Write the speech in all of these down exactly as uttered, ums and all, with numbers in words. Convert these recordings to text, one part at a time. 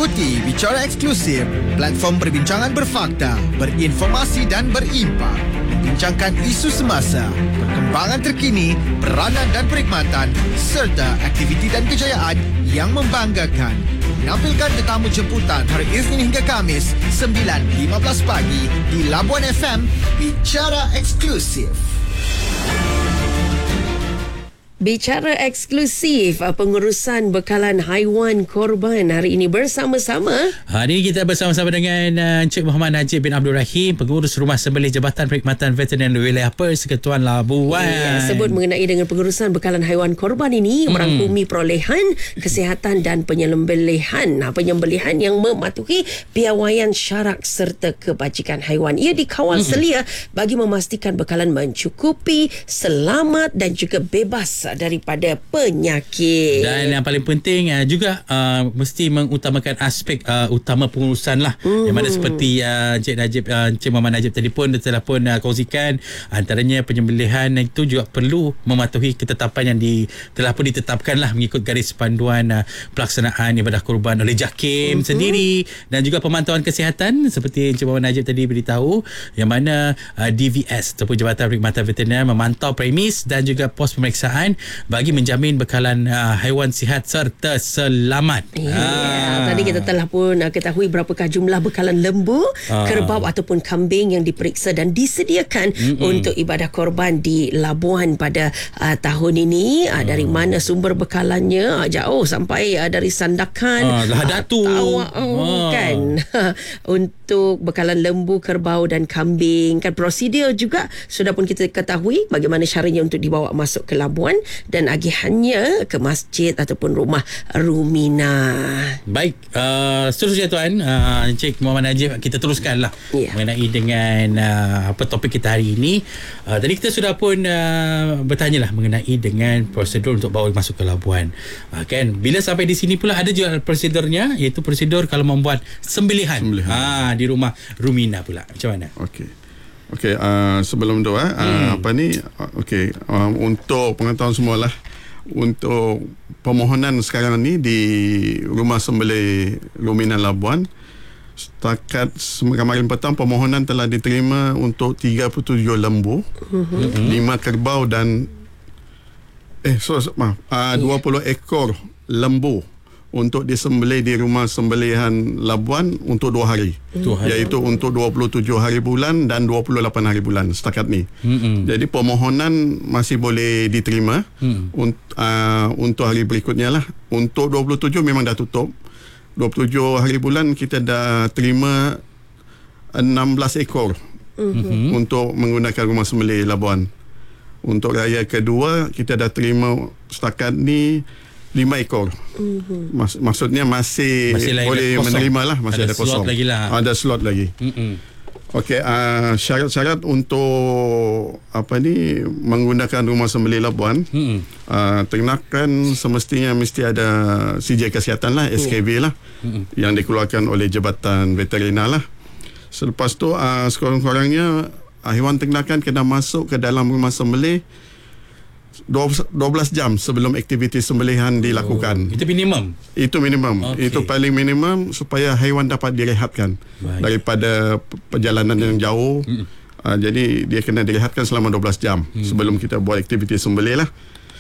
Ikuti Bicara Eksklusif, platform perbincangan berfakta, berinformasi dan berimpak, membincangkan isu semasa, perkembangan terkini, peranan dan perkhidmatan, serta aktiviti dan kejayaan yang membanggakan. Menampilkan tetamu jemputan hari Isnin hingga Kamis sembilan lima belas pagi di Labuan F M. Bicara Eksklusif. Bicara eksklusif pengurusan bekalan haiwan korban hari ini bersama-sama. Hari ini kita bersama-sama dengan uh, Encik Muhammad Najib bin Abdul Rahim, pengurus Rumah Sembelih Jabatan Perkhidmatan Veteran Wilayah Persekutuan Labuan. Ya, sebut mengenai dengan pengurusan bekalan haiwan korban ini hmm. merangkumi perolehan, kesihatan dan penyembelihan. Nah, penyembelihan yang mematuhi piawaian syarak serta kebajikan haiwan. Ia dikawal hmm. selia bagi memastikan bekalan mencukupi, selamat dan juga bebas daripada penyakit. Dan yang paling penting uh, juga uh, mesti mengutamakan aspek uh, utama pengurusan lah. Mm-hmm. Yang mana seperti uh, Encik Najib, uh, Encik Muhammad Najib tadi pun telah pun uh, kongsikan, antaranya penyembelihan itu juga perlu mematuhi ketetapan yang di, telah pun ditetapkan lah mengikut garis panduan uh, pelaksanaan ibadah kurban oleh JAKIM mm-hmm. sendiri, dan juga pemantauan kesihatan seperti Encik Muhammad Najib tadi beritahu, yang mana uh, D V S ataupun Jabatan Perkhidmatan Veteran memantau premis dan juga pos pemeriksaan bagi menjamin bekalan uh, haiwan sihat serta selamat. Ya, ah. Tadi kita telah pun uh, ketahui berapakah jumlah bekalan lembu, ah. kerbau ataupun kambing yang diperiksa dan disediakan Mm-mm. untuk ibadah korban di Labuan pada uh, tahun ini. Uh, dari mana sumber bekalannya, uh, jauh sampai uh, dari Sandakan, ah, Lahadatu, uh, oh, ah. kan untuk bekalan lembu, kerbau dan kambing. Kan prosedur juga sudah pun kita ketahui bagaimana caranya untuk dibawa masuk ke Labuan dan agihannya ke masjid ataupun rumah Rumina. Baik, uh, seterusnya tuan, uh, Encik Muhammad Najib, kita teruskanlah yeah. mengenai dengan uh, apa topik kita hari ini. Uh, tadi kita sudah pun uh, bertanyalah mengenai dengan prosedur untuk bawa masuk ke Labuan. Uh, kan bila sampai di sini pula ada juga prosedurnya, iaitu prosedur kalau membuat sembelihan, sembelihan. Uh, di rumah Rumina pula. Macam mana? Okey. Okey, uh, sebelum tu uh, hmm. apa ni uh, okey, uh, untuk pengetahuan semualah, untuk permohonan sekarang ni di Rumah Sembelih Rumina Labuan, setakat kemarin petang permohonan telah diterima untuk tiga puluh tujuh lembu, mm-hmm. lima kerbau dan eh so, maaf uh, dua puluh ekor lembu untuk disembelih di Rumah Sembelihan Labuan untuk dua hari, mm-hmm. iaitu untuk dua puluh tujuh hari bulan dan dua puluh lapan hari bulan setakat ni. Mm-hmm. Jadi permohonan masih boleh diterima mm. un- uh, untuk hari berikutnya lah. Untuk dua puluh tujuh memang dah tutup. dua puluh tujuh hari bulan kita dah terima enam belas ekor mm-hmm. untuk menggunakan Rumah Sembelih Labuan. Untuk raya kedua kita dah terima setakat ni lima ekor. Mm-hmm. Mas, maksudnya masih, masih boleh menerima lah, masih ada, ada kosong. Lagi lah. Ada slot lagi. Mm-hmm. Okey, uh, syarat-syarat untuk apa ni menggunakan Rumah Sembelih Labuan, mm-hmm. uh, ternakan semestinya mesti ada C J kesihatan lah, S K V lah, mm-hmm. yang dikeluarkan oleh Jabatan Veteriner lah. Selepas tu uh, sekurang-kurangnya uh, haiwan ternakan kena masuk ke dalam rumah sembelih dua belas jam sebelum aktiviti sembelihan dilakukan. Oh, itu minimum? Itu minimum. Okay. Itu paling minimum supaya haiwan dapat direhatkan. Baik. Daripada perjalanan yang jauh. Mm. Uh, jadi dia kena direhatkan selama dua belas jam mm. sebelum kita buat aktiviti sembelih lah.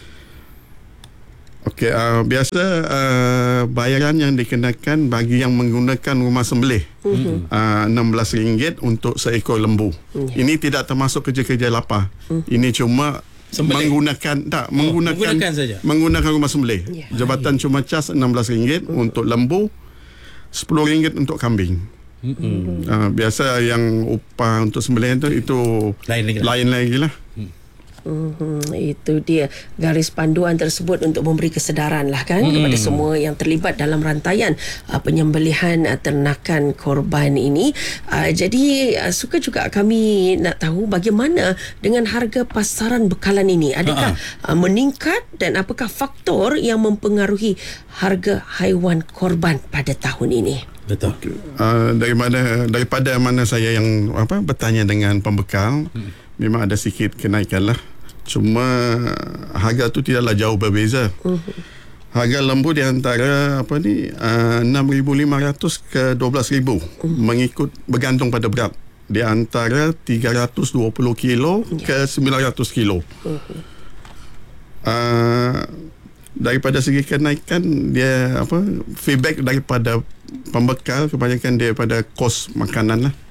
Okey, uh, biasa uh, bayaran yang dikenakan bagi yang menggunakan rumah sembelih mm-hmm. uh, enam belas ringgit untuk seekor lembu. Mm. Ini tidak termasuk kerja-kerja lapar. Mm. Ini cuma sembelih. menggunakan tak oh, menggunakan menggunakan saja. Menggunakan rumah sembelih. Yeah. Jabatan cuma cas enam belas ringgit mm. untuk lembu, sepuluh ringgit untuk kambing. Mm-hmm. Uh, biasa yang upah untuk sembelihan tu itu lain lagi lah. Lain lagi lah. Mm. Mm-hmm. Itu dia garis panduan tersebut untuk memberi kesedaran lah kan mm. kepada semua yang terlibat dalam rantaian uh, penyembelihan uh, ternakan korban ini. Uh, jadi uh, suka juga kami nak tahu bagaimana dengan harga pasaran bekalan ini. Adakah uh, meningkat dan apakah faktor yang mempengaruhi harga haiwan korban pada tahun ini? Betul. Okay. Uh, daripada daripada mana saya yang apa bertanya dengan pembekal, hmm. memang ada sikit kenaikan lah. Cuma harga tu tidaklah jauh berbeza. Uh-huh. Harga lembu di antara apa ni uh, enam ribu lima ratus ke dua belas ribu uh-huh. mengikut bergantung pada berat. Di antara tiga ratus dua puluh kilo yeah. ke sembilan ratus kilo. Uh-huh. Uh, daripada segi kenaikan dia apa feedback daripada pembekal kebanyakan dia pada kos makanan lah.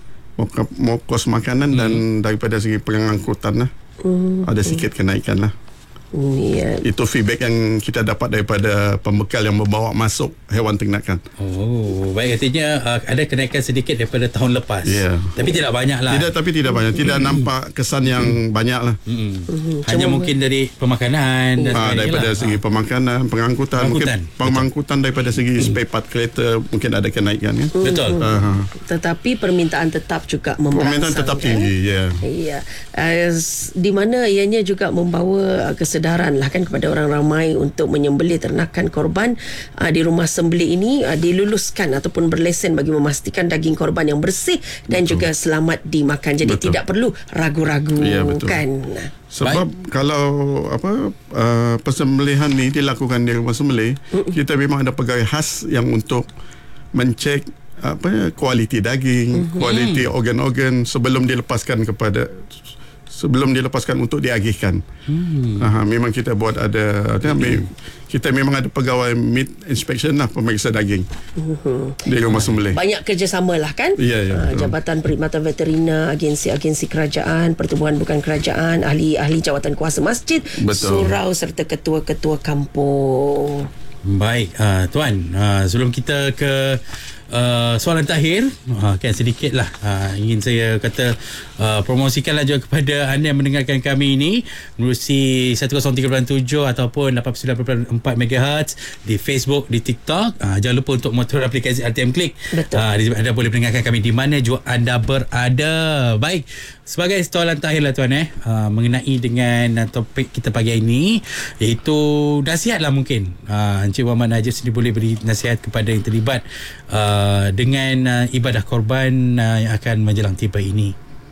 Mau kos makanan uh-huh. dan daripada segi pengangkutan lah. Uh-huh. Ada sikit kenaikan lah. Yeah. Itu feedback yang kita dapat daripada pembekal yang membawa masuk hewan ternakan. Oh, baik, artinya uh, ada kenaikan sedikit daripada tahun lepas. Yeah. Tapi tidak banyak lah. Tidak, tapi tidak banyak. Tidak mm. nampak kesan yang mm. banyak lah. Mm. Mm-hmm. Hanya Cuma mungkin dari pemakanan dan ah, daripada lah. segi pemakanan, pengangkutan, pengangkutan. mungkin pengangkutan daripada segi mm. spare part kereta mungkin ada kenaikan. Ya? Betul. Uh-huh. Tetapi permintaan tetap juga memberangsang. Permintaan tetap tinggi, ya. Yeah. Uh, di mana ianya juga membawa kesedaran kesedaran lah kan kepada orang ramai untuk menyembelih ternakan korban uh, di rumah sembelih ini uh, diluluskan ataupun berlesen bagi memastikan daging korban yang bersih dan betul. juga selamat dimakan. Jadi betul. tidak perlu ragu-ragu ya, kan. Sebab Baik. kalau apa uh, persembelihan ni dilakukan di rumah sembelih, uh-uh. kita memang ada pegawai khas yang untuk mencek apa kualiti daging, uh-huh. kualiti organ-organ sebelum dilepaskan kepada sebelum dilepaskan untuk diagihkan. Hmm. Aha, memang kita buat ada, ada hmm. kita memang ada pegawai meat inspection lah, pemeriksa daging uh-huh. di rumah sembelih. Banyak kerjasama lah kan. Ya, ya, uh, Jabatan Perkhidmatan Veterina, agensi-agensi kerajaan, pertubuhan bukan kerajaan, ahli-ahli jawatan kuasa masjid, betul. surau serta ketua-ketua kampung. Baik, uh, Tuan, uh, sebelum kita ke Uh, soalan terakhir, uh, kan sedikitlah uh, ingin saya kata uh, promosikanlah juga kepada anda yang mendengarkan kami ini menerusi seratus tiga puluh tujuh ataupun lapan puluh sembilan perpuluhan empat megahertz di Facebook, di TikTok. Uh, jangan lupa untuk motor aplikasi R T M Click. Betul. Uh, anda boleh mendengarkan kami di mana juga anda berada. Baik, sebagai soalan terakhir lah Tuan eh uh, mengenai dengan uh, topik kita pagi ini, iaitu nasihat lah mungkin uh, Encik Muhammad Najib sendiri boleh beri nasihat kepada yang terlibat uh, dengan uh, ibadah korban uh, yang akan menjelang tiba ini.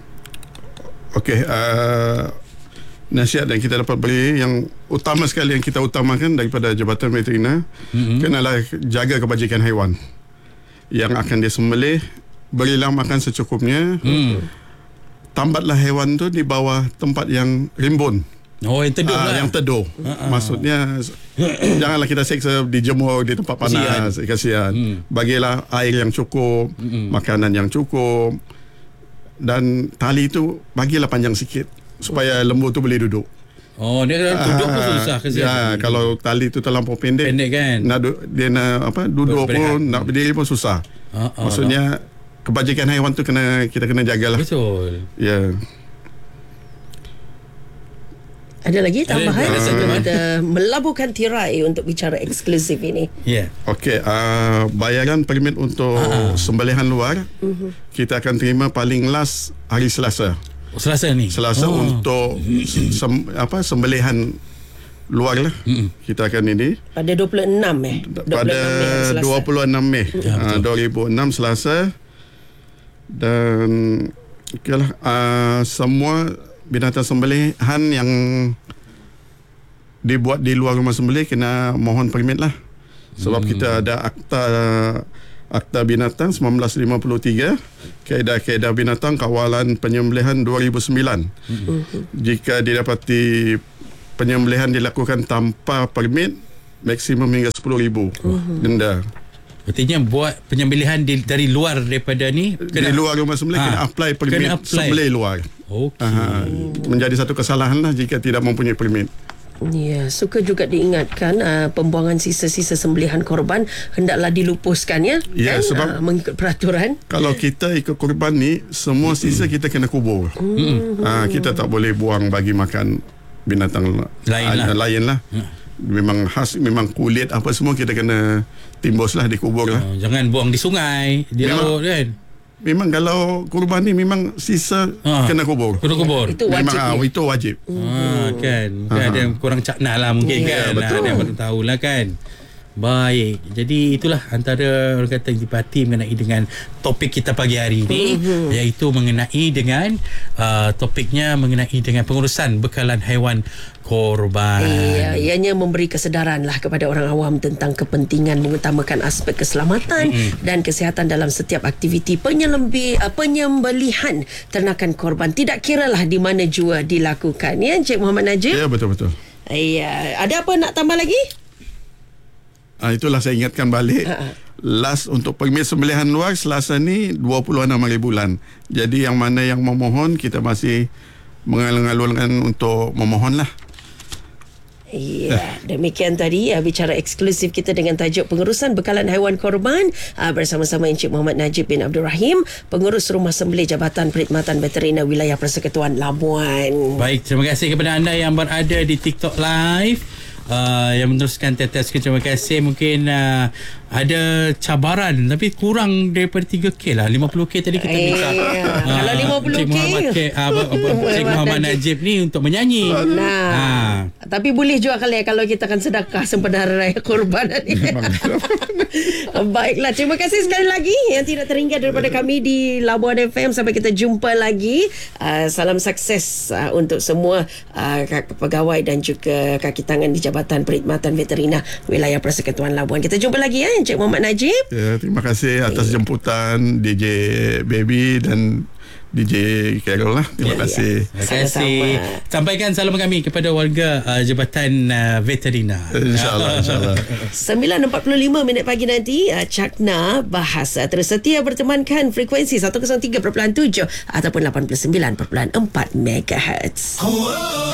Okey, uh, nasihat yang kita dapat beri yang utama sekali yang kita utamakan daripada Jabatan Veterina mm-hmm. kenalah jaga kebajikan haiwan yang akan disembelih, berilah makan secukupnya. Mm. Tambatlah hewan tu di bawah tempat yang rimbun. Oh, yang teduh uh, lah. Yang teduh. Uh-uh. Maksudnya janganlah kita seksa dijemur di tempat panas. Kasihan. Kasihan. Hmm. Bagilah air yang cukup, hmm. makanan yang cukup. Dan tali tu bagilah panjang sikit supaya lembu tu boleh duduk. Oh, dia kalau duduk pun susah kasihan. Ya, kalau tali tu terlampau pendek. Pendek kan. Nak dia nak apa duduk Berberehat. pun, nak berdiri pun susah. Uh-uh. Maksudnya kebajikan haiwan tu kena kita kena jagalah. Betul. Ya. Ada lagi tambahan ada, sebelum uh, kita melabuhkan tirai untuk bicara eksklusif ini. Ya. Yeah. Okey, uh, bayaran permit untuk uh-huh. sembelihan luar uh-huh. kita akan terima paling last hari Selasa. Oh, Selasa ni. Selasa oh. untuk sem, apa sembelihan luar lah. Mm-mm. Kita akan ini pada dua puluh enam eh. Pada dua puluh enam Mei ya, uh, dua ribu enam Selasa. Dan okeylah uh, semua binatang sembelihan yang dibuat di luar rumah sembelih kena mohon permit lah. Sebab hmm. kita ada akta akta binatang seribu sembilan ratus lima puluh tiga, kaedah-kaedah binatang kawalan penyembelihan dua ribu sembilan. Hmm. Jika didapati penyembelihan dilakukan tanpa permit, maksimum hingga sepuluh ribu hmm. denda. Artinya buat penyembelihan di, dari luar daripada ni kena, di luar rumah sembelih ha, kena apply permit sembelih luar. Okey. Aha, menjadi satu kesalahan lah jika tidak mempunyai permit. Ya, suka juga diingatkan uh, pembuangan sisa-sisa sembelihan korban hendaklah dilupuskan ya. Ya, kan? sebab uh, mengikut peraturan. Kalau kita ikut korban ni, semua sisa kita kena kubur. Mm-hmm. Uh, kita tak boleh buang bagi makan binatang lain lah. Uh, lain lah. Mm. Memang khas, memang kulit apa semua kita kena timbus lah, dikubur lah. Oh, jangan buang di sungai, di laut kan. Memang kalau kurban ni memang sisa ha, kena kubur. Kena kubur. Itu wajib. Memang, ah, itu wajib. Ha, kan. Mungkin ha. ada yang kurang cakna lah mungkin yeah, kan. Betul. Ada yang baru tahulah kan. Baik. Jadi itulah antara orang kata antipati mengenai dengan topik kita pagi hari ini, mm-hmm. iaitu mengenai dengan uh, topiknya mengenai dengan pengurusan bekalan haiwan korban. Iya, ianya memberi kesedaran lah kepada orang awam tentang kepentingan mengutamakan aspek keselamatan mm-hmm. dan kesihatan dalam setiap aktiviti penyelembi, uh, penyembelihan ternakan korban. Tidak kiralah di mana jua dilakukan. Ya, Encik Muhammad Najib? Ya, betul-betul. Iya. Ada apa nak tambah lagi? Ah, itulah saya ingatkan balik. Uh-huh. Last untuk permit sembelihan luar Selasa ni dua puluh enam hari bulan. Jadi yang mana yang memohon, kita masih mengalung-alungkan untuk memohon lah. Ya, demikian tadi uh, bicara eksklusif kita dengan tajuk pengurusan bekalan haiwan korban uh, bersama-sama Encik Muhammad Najib bin Abdul Rahim, pengurus Rumah Sembelih Jabatan Perkhidmatan Veterina Wilayah Persekutuan Labuan. Baik, terima kasih kepada anda yang berada di TikTok Live. Uh, yang meneruskan tetes, terima kasih. Mungkin uh, ada cabaran tapi kurang daripada tiga K lah, lima puluh K tadi kita minta. Eh, uh, kalau lima puluh K Cik Muhammad, K, uh, Cik Muhammad Najib ni untuk menyanyi. Nah, ha. Tapi boleh juga kali ya kalau kita akan sedekah sempena Hari Raya Korban ni. Baiklah, terima kasih sekali lagi yang tidak terhingga daripada kami di Labuan F M. Sampai kita jumpa lagi. Uh, salam sukses uh, untuk semua uh, pegawai dan juga kaki tangan di Jabatan Perkhidmatan Veterina Wilayah Persekutuan Labuan. Kita jumpa lagi ya, Encik Muhammad Najib. Ya, terima kasih atas jemputan D J Baby dan D J Carol lah. Terima ya, kasih. Ya. Terima kasih. Sampaikan salam kami kepada warga uh, Jabatan uh, Veterina. InsyaAllah, insyaAllah. sembilan empat puluh lima minit pagi nanti, uh, Cakna Bahasa terus setia bertemankan frekuensi seratus tiga perpuluhan tujuh ataupun lapan puluh sembilan perpuluhan empat megahertz.